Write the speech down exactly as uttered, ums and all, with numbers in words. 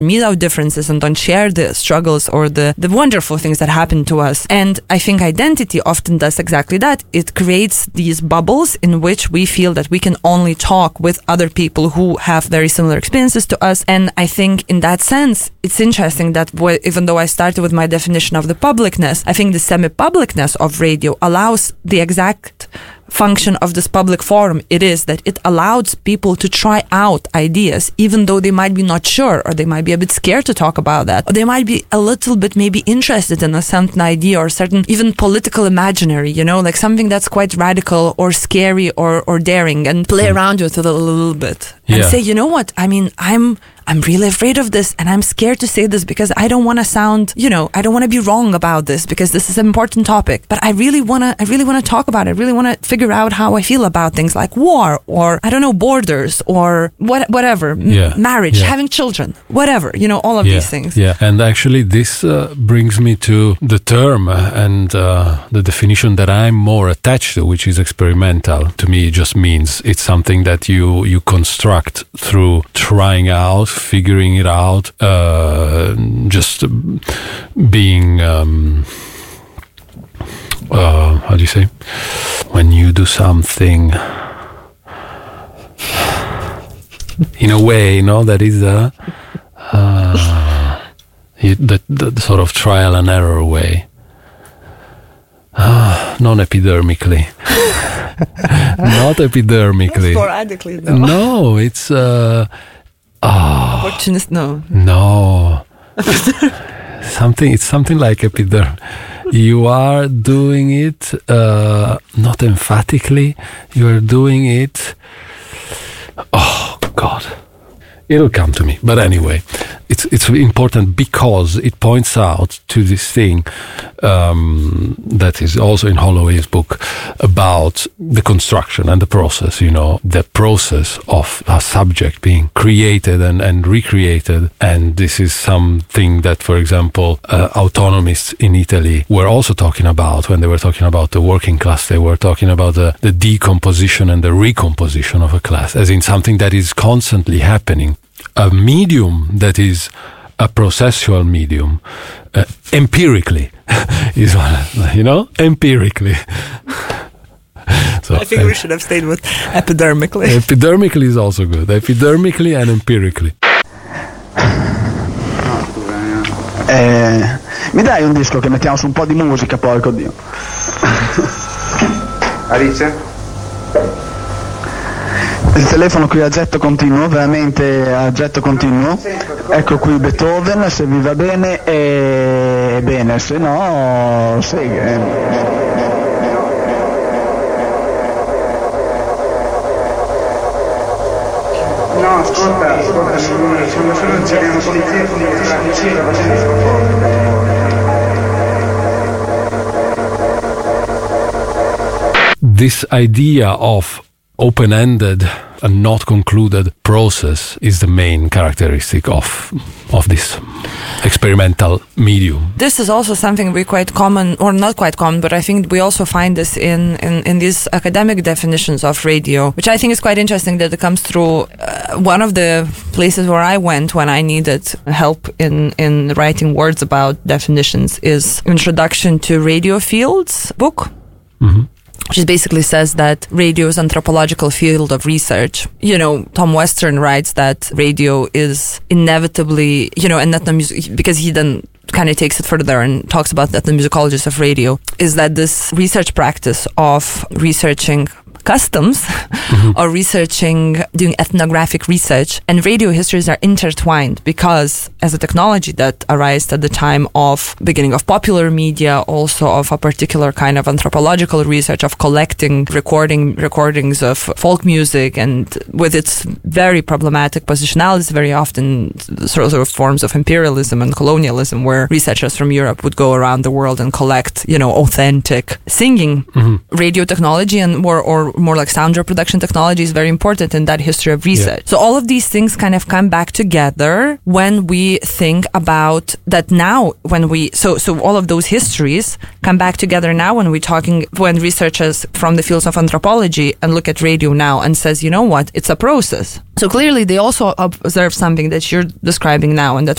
meet our differences and don't share the struggles or the, the wonderful things that happen to us. And I think identity often does exactly that. It creates these bubbles in which we feel that we can only talk with other people who have very similar experiences to us. And I think in that sense, it's interesting that w- even though I started with my definition of the publicness, I think the semi-publicness of radio allows the exact function of this public forum. It is that it allows people to try out ideas, even though they might be not sure, or they might be a bit scared to talk about that, or they might be a little bit maybe interested in a certain idea or certain even political imaginary, you know, like something that's quite radical or scary or, or daring, and play around with it a little bit and yeah. say, you know what, I mean, I'm I'm really afraid of this, and I'm scared to say this because I don't want to sound, you know, I don't want to be wrong about this because this is an important topic. But I really want to, I really want to talk about it. I really want to figure out how I feel about things like war, or I don't know, borders, or what, whatever, yeah. M- marriage, yeah. having children, whatever, you know, all of yeah. these things. Yeah, and actually, this uh, brings me to the term and uh, the definition that I'm more attached to, which is experimental. To me, it just means it's something that you you construct through trying out, figuring it out, uh, just being, um, uh, how do you say, when you do something in a way, you know, that is a, uh, the, the sort of trial and error way, uh, non-epidermically. Not epidermically. Sporadically, no. No, it's uh, oh, opportunist. No, no. something. It's something like epiderm. You are doing it uh, not emphatically. You are doing it. Oh God, it'll come to me. But anyway, it's it's important because it points out to this thing um, that is also in Holloway's book about the construction and the process, you know, the process of a subject being created and, and recreated. And this is something that, for example, uh, autonomists in Italy were also talking about when they were talking about the working class. They were talking about the, the decomposition and the recomposition of a class, as in something that is constantly happening. A medium that is a processual medium, uh, empirically, is one, you know, empirically. So, I think uh, we should have stayed with epidermically. Epidermically is also good. Epidermically and empirically. Eh, mi dai un disco che mettiamo su un po' di musica, porco Dio. Alice? Il telefono qui a getto continuo, veramente a getto continuo. Ecco qui Beethoven, se vi va bene, e bene, se no, sì. Eh. No, ascolta, ascolta, sono solo inseriamo con i telefoni che stanno insieme facendo. This idea of open-ended and not concluded process is the main characteristic of of this experimental medium. This is also something we quite common, or not quite common, but I think we also find this in, in, in these academic definitions of radio, which I think is quite interesting that it comes through uh, one of the places where I went when I needed help in, in writing words about definitions is Introduction to Radio Fields book. Mm-hmm. Which basically says that radio is an anthropological field of research. You know, Tom Western writes that radio is inevitably, you know, and ethnomusic, because he then kind of takes it further and talks about the ethnomusicologists of radio, is that this research practice of researching customs mm-hmm. or researching, doing ethnographic research and radio histories are intertwined, because as a technology that arose at the time of beginning of popular media, also of a particular kind of anthropological research of collecting recording recordings of folk music, and with its very problematic positionalities, very often sort of forms of imperialism and colonialism, where researchers from Europe would go around the world and collect, you know, authentic singing. Mm-hmm. Radio technology and or, or more like sound reproduction technology is very important in that history of research. Yeah. So all of these things kind of come back together when we think about that now, when we, so, so all of those histories come back together now when we're talking, when researchers from the fields of anthropology and look at radio now and says, you know what, it's a process. So clearly they also observe something that you're describing now and that